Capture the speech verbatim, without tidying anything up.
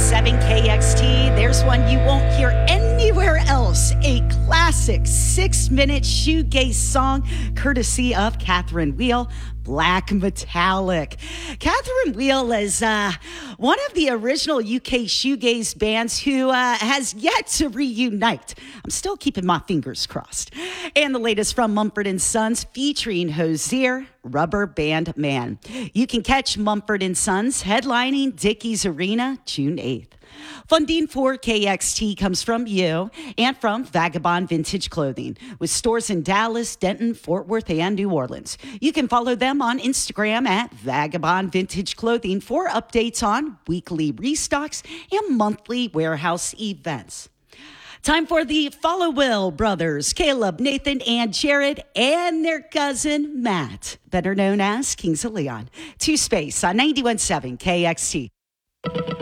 seven K X T. There's one you won't hear anywhere else. A classic six-minute shoegaze song courtesy of Catherine Wheel, Black Metallic. Catherine Wheel is uh, one of the original U K shoegaze bands who uh, has yet to reunite. I'm still keeping my fingers crossed. And the latest from Mumford and Sons featuring Hozier, Rubber Band Man. You can catch Mumford and Sons headlining Dickies Arena June eighth. Funding for K X T comes from you and from Vagabond Vintage Clothing, with stores in Dallas, Denton, Fort Worth, and New Orleans. You can follow them on Instagram at Vagabond Vintage Clothing for updates on weekly restocks and monthly warehouse events. Time for the Follow Will brothers, Caleb, Nathan, and Jared, and their cousin Matt, better known as Kings of Leon. Two Space on ninety-one point seven K X T.